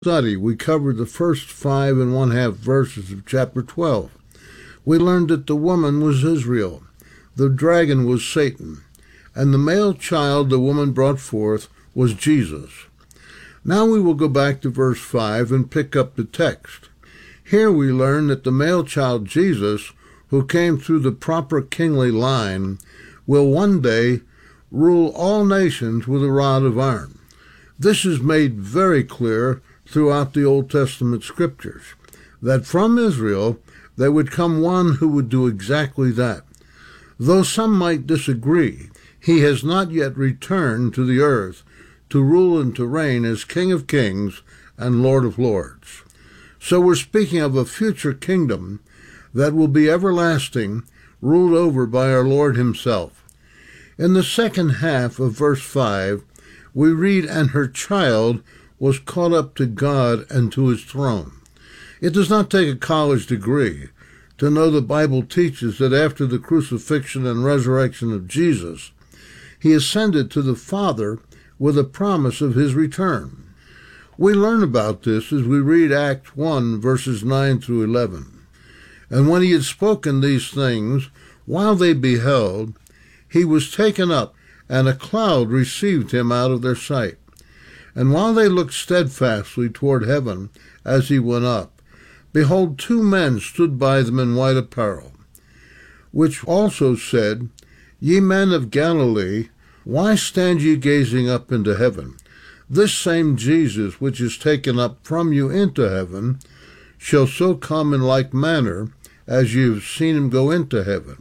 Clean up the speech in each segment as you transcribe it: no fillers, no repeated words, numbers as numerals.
study, we covered the first 5.5 verses of chapter 12. We learned that the woman was Israel, the dragon was Satan, and the male child the woman brought forth was Jesus. Now we will go back to verse 5 and pick up the text. Here we learn that the male child Jesus, who came through the proper kingly line, will one day rule all nations with a rod of iron. This is made very clear throughout the Old Testament scriptures, that from Israel there would come one who would do exactly that. Though some might disagree, he has not yet returned to the earth to rule and to reign as King of Kings and Lord of Lords. So we're speaking of a future kingdom that will be everlasting, ruled over by our Lord himself. In the second half of verse 5, we read, "And her child was caught up to God and to his throne." It does not take a college degree to know the Bible teaches that after the crucifixion and resurrection of Jesus, he ascended to the Father with a promise of his return. We learn about this as we read Acts 1, verses 9 through 11. "And when he had spoken these things, while they beheld, he was taken up, and a cloud received him out of their sight. And while they looked steadfastly toward heaven as he went up, behold, 2 men stood by them in white apparel, which also said, Ye men of Galilee, why stand ye gazing up into heaven? This same Jesus, which is taken up from you into heaven, shall so come in like manner as ye have seen him go into heaven.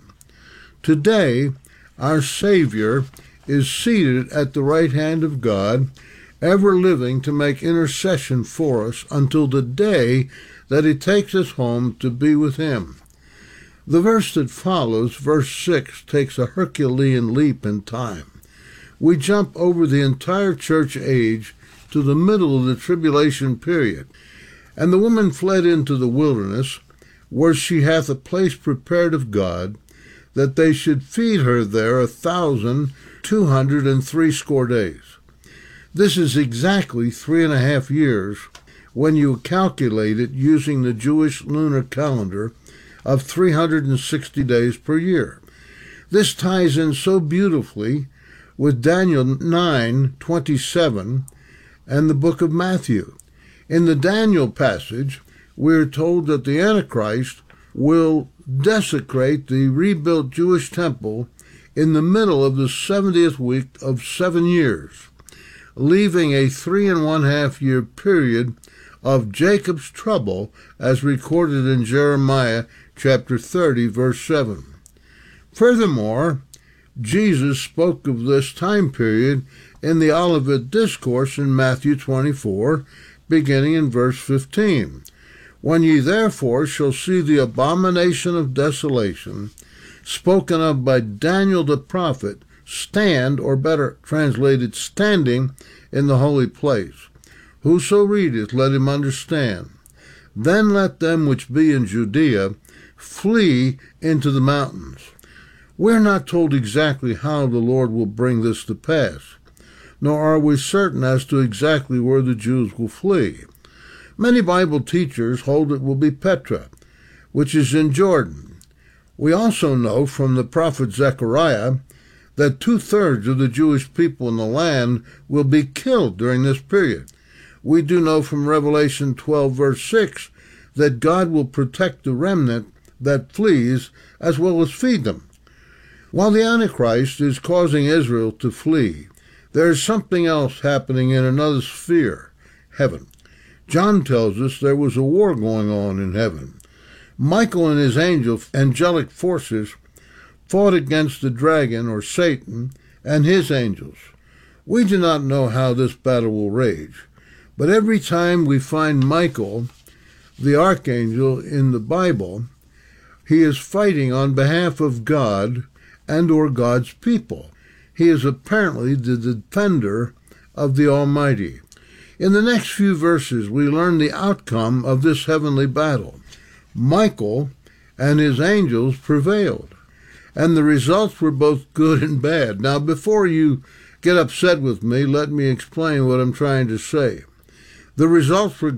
Today, our Savior is seated at the right hand of God, ever living to make intercession for us until the day that he takes us home to be with him. The verse that follows, verse 6, takes a Herculean leap in time. We jump over the entire church age to the middle of the tribulation period. "And the woman fled into the wilderness, where she hath a place prepared of God, that they should feed her there 1,260 days." This is exactly 3.5 years when you calculate it using the Jewish lunar calendar of 360 days per year. This ties in so beautifully with Daniel 9:27 and the book of Matthew. In the Daniel passage, we are told that the Antichrist will desecrate the rebuilt Jewish temple in the middle of the 70th week of 7 years, leaving a 3.5 year period of Jacob's trouble as recorded in Jeremiah chapter 30, verse 7. Furthermore, Jesus spoke of this time period in the Olivet Discourse in Matthew 24, beginning in verse 15. "When ye therefore shall see the abomination of desolation, spoken of by Daniel the prophet, stand," or better translated, standing in the holy place. "Whoso readeth, let him understand. Then let them which be in Judea flee into the mountains." We're not told exactly how the Lord will bring this to pass, nor are we certain as to exactly where the Jews will flee. Many Bible teachers hold it will be Petra, which is in Jordan. We also know from the prophet Zechariah that 2/3 of the Jewish people in the land will be killed during this period. We do know from Revelation 12, verse 6, that God will protect the remnant that flees as well as feed them. While the Antichrist is causing Israel to flee, there is something else happening in another sphere, heaven. John tells us there was a war going on in heaven. Michael and his angelic forces fought against the dragon, or Satan, and his angels. We do not know how this battle will rage, but every time we find Michael, the archangel in the Bible, he is fighting on behalf of God and or God's people. He is apparently the defender of the Almighty. In the next few verses, we learn the outcome of this heavenly battle. Michael and his angels prevailed, and the results were both good and bad. Now, before you get upset with me, let me explain what I'm trying to say. The results were